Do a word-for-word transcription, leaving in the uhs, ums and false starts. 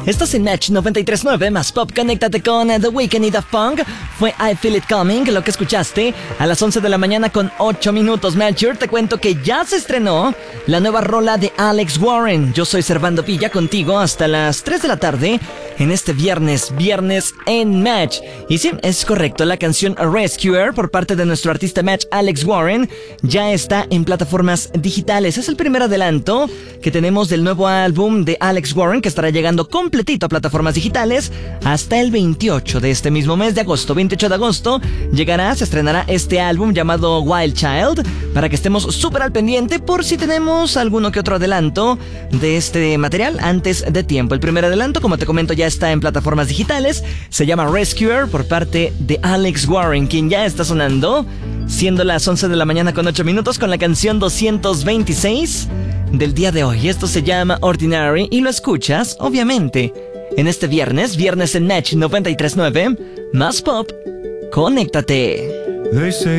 Estás en Match noventa y tres punto nueve más Pop. Conéctate con The Weeknd y Daft Punk. Fue I Feel It Coming, lo que escuchaste a las once de la mañana con ocho minutos. Melchior, te cuento que ya se estrenó la nueva rola de Alex Warren. Yo soy Servando Villa, contigo hasta las tres de la tarde en este viernes, viernes en Match. Y sí, es correcto, la canción Rescuer por parte de nuestro artista Match, Alex Warren, ya está en plataformas digitales. Es el primer adelanto que tenemos del nuevo álbum de Alex Warren, que estará llegando completito a plataformas digitales hasta el veintiocho de este mismo mes de agosto. veintiocho de agosto llegará, se estrenará este álbum llamado Wild Child, para que estemos súper al pendiente por si tenemos alguno que otro adelanto de este material antes de tiempo. El primer adelanto, como te comento, ya está en plataformas digitales, se llama Rescuer por parte de Alex Warren, quien ya está sonando, siendo las once de la mañana con ocho minutos, con la canción doscientos veintiséis del día de hoy. Esto se llama Ordinary y lo escuchas, obviamente, en este viernes, viernes en Match noventa y tres punto nueve, más Pop. Conéctate.